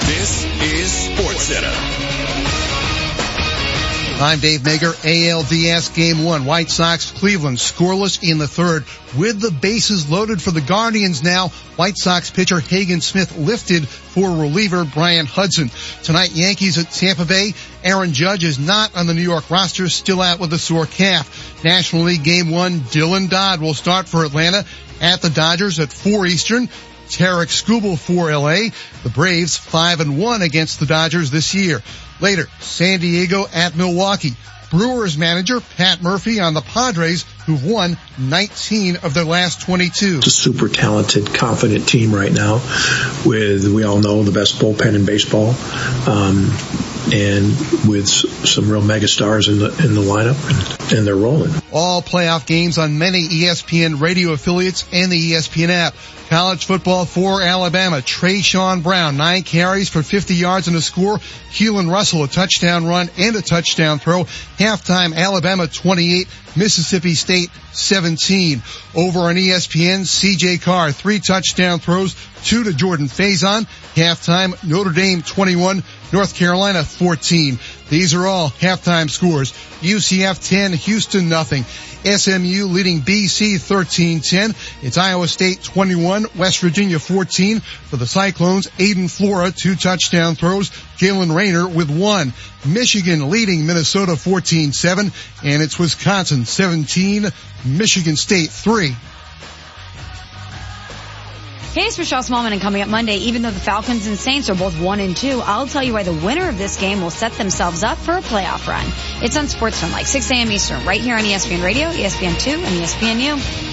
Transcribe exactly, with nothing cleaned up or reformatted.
This is SportsCenter. I'm Dave Mager. A L D S Game one. White Sox, Cleveland, scoreless in the third. With the bases loaded for the Guardians now, White Sox pitcher Hagen Smith lifted for reliever Brian Hudson. Tonight, Yankees at Tampa Bay. Aaron Judge is not on the New York roster, still out with a sore calf. National League Game one, Dylan Dodd will start for Atlanta at the Dodgers at four Eastern. Tarek Skubal for L A. The Braves five and one against the Dodgers this year. Later, San Diego at Milwaukee. Brewers manager Pat Murphy on the Padres, who've won nineteen of their last twenty-two. It's a super talented, confident team right now with, we all know, the best bullpen in baseball, um, and with some real mega stars in the, in the lineup, and, and they're rolling. All playoff games on many E S P N radio affiliates and the E S P N app. College football for Alabama. Trayshawn Brown, nine carries for fifty yards and a score. Keelan Russell, a touchdown run and a touchdown throw. Halftime, Alabama twenty-eight, Mississippi State seventeen. Over on E S P N, C J Carr, three touchdown throws, two to Jordan Faison. Halftime, Notre Dame twenty-one, North Carolina fourteen. These are all halftime scores. U C F ten, Houston nothing. S M U leading B C thirteen ten. It's Iowa State twenty-one, West Virginia fourteen. For the Cyclones, Aiden Flora, two touchdown throws. Jalen Rayner with one. Michigan leading Minnesota fourteen seven. And it's Wisconsin seventeen, Michigan State three. Hey, it's Rochelle Smallman, and coming up Monday, even though the Falcons and Saints are both one and two, I'll tell you why the winner of this game will set themselves up for a playoff run. It's on SportsCenter, like six a.m. Eastern, right here on E S P N Radio, E S P N two, and E S P N U.